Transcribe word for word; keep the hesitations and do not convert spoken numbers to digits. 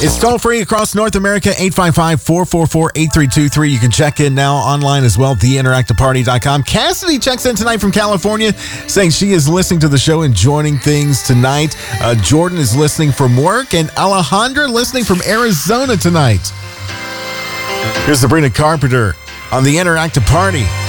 It's toll-free across North America, eight five five, four four four, eight three two three. You can check in now online as well at the interactive party dot com. Cassidy checks in tonight from California, saying she is listening to the show and joining things tonight. Uh, Jordan is listening from work, and Alejandra listening from Arizona tonight. Here's Sabrina Carpenter on the Interactive Party.